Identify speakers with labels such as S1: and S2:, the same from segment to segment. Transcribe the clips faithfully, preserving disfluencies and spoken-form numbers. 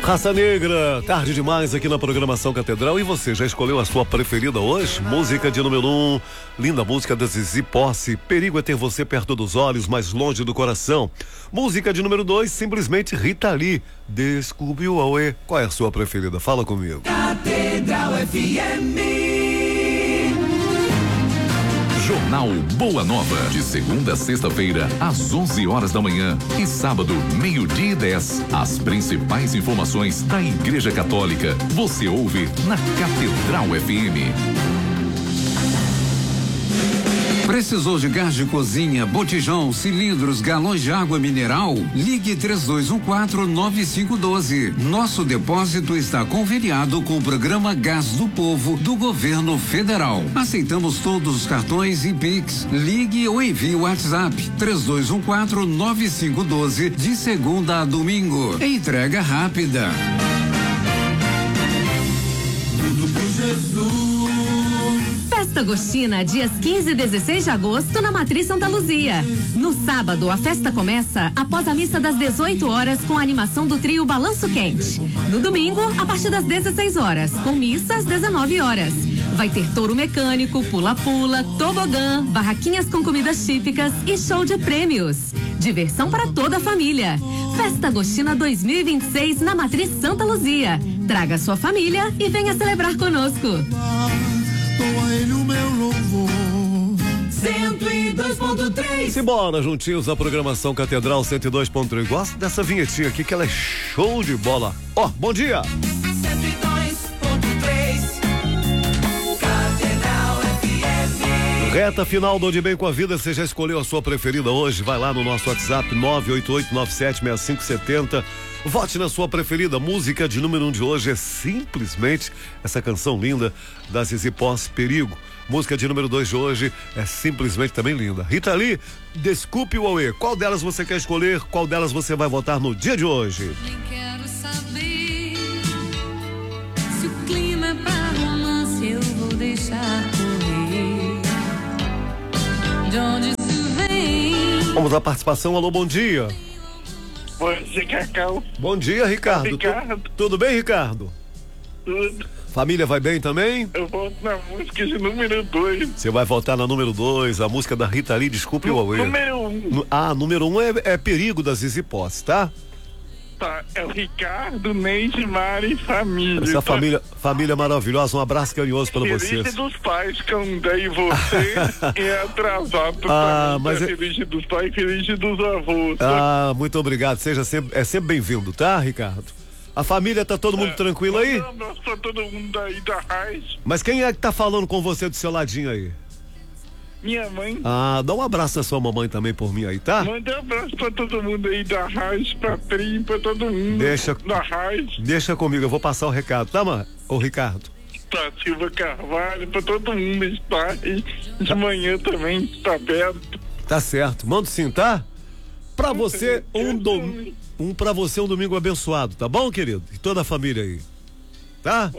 S1: Raça Negra, tarde demais aqui na programação Catedral. E você, já escolheu a sua preferida hoje? Música de número um, linda música da Zizi Posse, Perigo é ter você perto dos olhos, mais longe do coração. Música de número dois, simplesmente Rita Lee, Descubra o Auê. Qual é a sua preferida? Fala comigo.
S2: Catedral F M.
S3: Jornal Boa Nova, de segunda a sexta-feira, às onze horas da manhã e sábado, meio-dia e dez. As principais informações da Igreja Católica, você ouve na Catedral F M.
S4: Precisou de gás de cozinha, botijão, cilindros, galões de água mineral? Ligue três dois um quatro, nove cinco um dois. Nosso depósito está conveniado com o programa Gás do Povo do Governo Federal. Aceitamos todos os cartões e Pix. Ligue ou envie o WhatsApp três dois um quatro, nove cinco um dois de segunda a domingo. Entrega rápida.
S2: Tudo por Jesus.
S5: Festa Agostina, dias quinze e dezesseis de agosto, na Matriz Santa Luzia. No sábado, a festa começa após a missa das dezoito horas, com a animação do trio Balanço Quente. No domingo, a partir das dezesseis horas, com missa às dezenove horas. Vai ter touro mecânico, pula-pula, tobogã, barraquinhas com comidas típicas e show de prêmios. Diversão para toda a família. Festa Agostina dois mil e vinte e seis, na Matriz Santa Luzia. Traga sua família e venha celebrar conosco.
S2: cento e dois ponto três.
S1: Simbora, juntinhos à programação Catedral cento e dois ponto três. Gosto dessa vinhetinha aqui que ela é show de bola. Ó, oh, bom dia!
S2: cento e dois ponto três. Catedral F M.
S1: Reta final do De Bem com a Vida. Você já escolheu a sua preferida hoje? Vai lá no nosso WhatsApp nove oito oito nove sete seis cinco sete zero. Vote na sua preferida. Música de número um de hoje é simplesmente essa canção linda da Zizi Posse, Perigo. Música de número dois de hoje é simplesmente também linda. Rita Lee, Desculpe o Auê. Qual delas você quer escolher? Qual delas você vai votar no dia de hoje?
S6: Nem quero saber se o clima é pra romance, eu vou deixar correr. De onde isso vem?
S1: Vamos à participação. Alô, bom dia.
S7: Bom dia, Cacau.
S1: Bom dia, Ricardo.
S7: Ricardo.
S1: Tu, tudo bem, Ricardo?
S7: Tudo.
S1: Família vai bem também?
S7: Eu volto na música de número dois.
S1: Você vai votar na número dois, a música da Rita Lee, Desculpe o Auê.
S7: Número um.
S1: Ah, número um é, é Perigo da Zizi Posse, tá?
S7: Tá, é o Ricardo, Neide, Mari e família.
S1: Essa
S7: tá?
S1: família, família maravilhosa, um abraço carinhoso para
S7: Feliz
S1: vocês.
S7: Dia dos pais, que eu não dei você e atrasado.
S1: Ah,
S7: também,
S1: mas
S7: tá?
S1: é-
S7: Feliz Dia dos pais e feliz Dia dos avós.
S1: Ah, muito obrigado, seja sempre, é sempre bem-vindo, tá, Ricardo? A família tá todo mundo tranquilo aí?
S7: Um abraço pra todo mundo aí da Raiz.
S1: Mas quem é que tá falando com você do seu ladinho aí?
S7: Minha mãe.
S1: Ah, dá um abraço na sua mamãe também por mim aí, tá?
S7: Manda um abraço pra todo mundo aí da Raiz, pra Tri, pra todo mundo
S1: Deixa-
S7: da Raiz.
S1: Deixa comigo, eu vou passar o recado, tá, mano? Ô, Ricardo.
S7: Pra Silva Carvalho, pra todo mundo estar aí. De manhã também tá aberto.
S1: Tá certo, mando sim, tá? Pra você, um domingo. Um pra você, um domingo abençoado, tá bom, querido? E toda a família aí. Tá?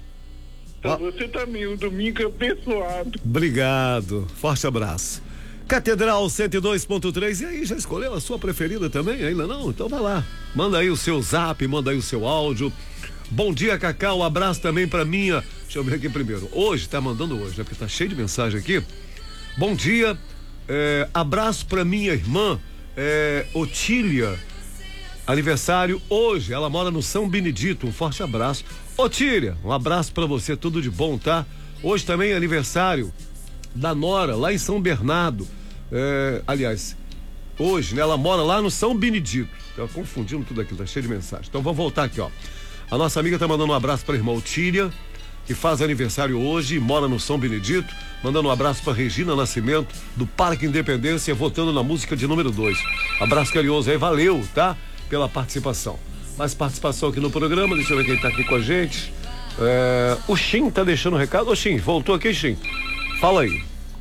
S7: Pra você também, um domingo abençoado.
S1: Obrigado. Forte abraço. Catedral cento e dois ponto três. E aí, já escolheu a sua preferida também? Ainda não? Então vai lá. Manda aí o seu zap, manda aí o seu áudio. Bom dia, Cacau. Um abraço também pra minha. Deixa eu ver aqui primeiro. Hoje, tá mandando hoje, né? Porque tá cheio de mensagem aqui. Bom dia. É, abraço pra minha irmã, é, Otília. Aniversário hoje. Ela mora no São Benedito. Um forte abraço. Otília, um abraço pra você. Tudo de bom, tá? Hoje também é aniversário da Nora, lá em São Bernardo. É, aliás, hoje, né? Ela mora lá no São Benedito. Tô confundindo tudo aqui, tá cheio de mensagem. Então vamos voltar aqui, ó. A nossa amiga tá mandando um abraço pra irmã Otília, que faz aniversário hoje e mora no São Benedito. Mandando um abraço pra Regina Nascimento, do Parque Independência, votando na música de número dois. Abraço carinhoso aí, valeu, tá? Pela participação. Mais participação aqui no programa, deixa eu ver quem tá aqui com a gente. É, o Xim tá deixando um recado. Ô Xim, voltou aqui, Xim? Fala aí.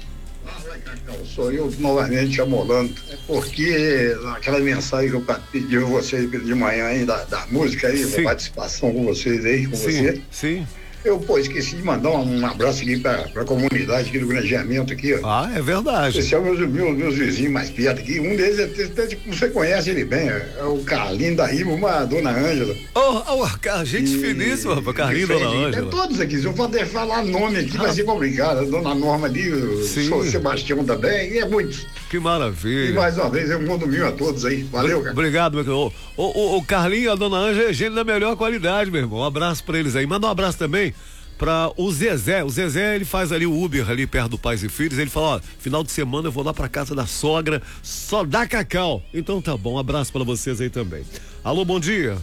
S8: Sou eu novamente amolando, é porque aquela mensagem que eu pedi a vocês de manhã aí, da, da música aí,
S1: Sim.
S8: da participação com vocês aí, com
S1: Sim,
S8: você.
S1: sim.
S8: Eu, pô, esqueci de mandar um, um abraço aqui pra, pra comunidade aqui do Grangeamento aqui, ó.
S1: Ah, é verdade.
S8: Especial meus, meus, meus vizinhos mais perto aqui. Um deles, é, até, tipo, você conhece ele bem, é, é o Carlinho da Rima, uma dona Ângela.
S1: Oh, oh, gente e... finíssima, rapaz, Carlinho, dona Ângela.
S8: É todos aqui, se eu for falar nome aqui, vai ser complicado. A dona Norma ali, o Sim. Sebastião também, e é muito.
S1: Que maravilha.
S8: E mais uma vez, eu mando mil a todos aí. Valeu, cara.
S1: Obrigado, meu querido. O, o, o Carlinho e a dona Ângela é gente da melhor qualidade, meu irmão. Um abraço pra eles aí. Manda um abraço também pra o Zezé. O Zezé, ele faz ali o Uber ali perto do Pais e Filhos. Ele fala, ó, final de semana eu vou lá pra casa da sogra, só dá cacau. Então tá bom, um abraço pra vocês aí também. Alô, bom dia.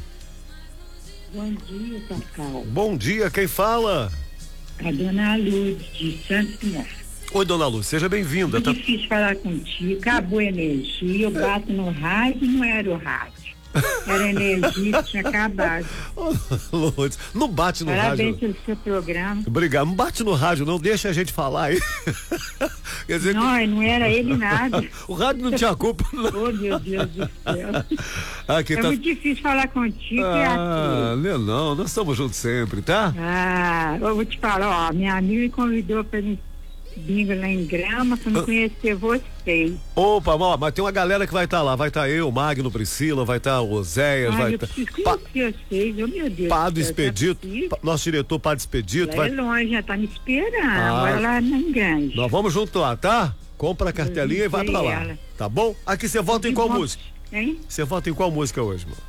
S9: Bom dia, Cacau.
S1: Bom dia, quem fala?
S9: A dona Luz, de Santos Dumont.
S1: Oi, dona Luz, seja bem-vinda.
S9: É
S1: tá...
S9: difícil falar contigo, acabou a energia, eu bato no rádio e não era o rádio. Era a energia que tinha acabado.
S1: Oh, Lourdes, não bate no
S9: Parabéns
S1: rádio.
S9: Parabéns pelo seu programa.
S1: Obrigado. Não bate no rádio, não. Deixa a gente falar aí. Quer dizer
S9: não,
S1: que...
S9: não era ele nada.
S1: O rádio não tinha culpa, não.
S9: Oh, meu Deus do céu.
S1: Aqui
S9: é
S1: tá...
S9: muito difícil falar contigo.
S1: Ah, não, não. Nós estamos juntos sempre, tá?
S9: Ah, eu vou te falar, ó. Minha amiga me convidou para mim. Bingo lá em Grama, pra não conhecer vocês.
S1: Opa, ó, mas tem uma galera que vai estar tá lá. Vai estar tá eu, Magno, Priscila, vai estar tá o Oséias,
S9: ah,
S1: vai
S9: estar.
S1: Tá...
S9: Pa... vocês, oh, meu Deus.
S1: Padre Expedito, tá nosso diretor Padre Expedito.
S9: Lá
S1: vai...
S9: é longe, já tá me esperando.
S1: Ah,
S9: Agora lá na Grande.
S1: Nós vamos junto lá, tá? Compra a cartelinha e vai pra lá. Ela. Tá bom? Aqui você vota em qual
S9: bom,
S1: música?
S9: Hein?
S1: Você vota em qual música hoje, mano?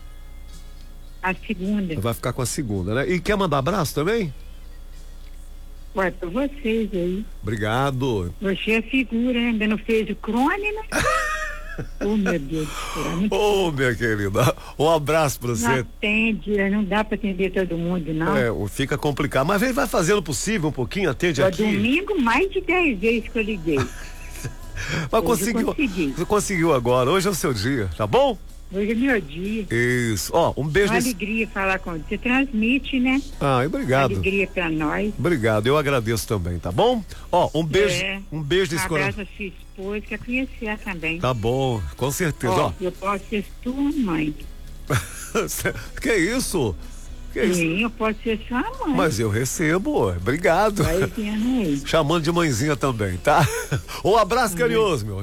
S9: A segunda.
S1: Vai ficar com a segunda, né? E quer mandar abraço também?
S9: Ué, pra vocês aí.
S1: Obrigado.
S9: Você é figura, ainda não fez o crone, né? Oh, meu Deus do céu.
S1: Ô, oh, minha querida, um abraço pra você.
S9: Não atende, não dá pra atender todo mundo, não.
S1: É, fica complicado, mas vem, vai fazendo o possível um pouquinho, atende
S9: Ó,
S1: aqui.
S9: Domingo, mais de dez vezes que eu liguei.
S1: Mas conseguiu, consegui. Você conseguiu agora, hoje é o seu dia, tá bom?
S9: Hoje é meu dia.
S1: Isso. Ó, um beijo.
S9: Uma
S1: nesse...
S9: alegria falar com você. Você transmite, né?
S1: Ah, obrigado.
S9: Uma alegria pra nós.
S1: Obrigado, eu agradeço também, tá bom? Ó, um beijo.
S9: É.
S1: Um beijo desse coração.
S9: Um abraço a sua esposa, quer conhecer também.
S1: Tá bom, com certeza. Ó, ó.
S9: Eu posso ser sua mãe.
S1: Que isso? Que
S9: Sim,
S1: isso?
S9: eu posso ser sua mãe.
S1: Mas eu recebo, obrigado.
S9: Vai vendo aí.
S1: Chamando de mãezinha também, tá? Um abraço carinhoso, meu.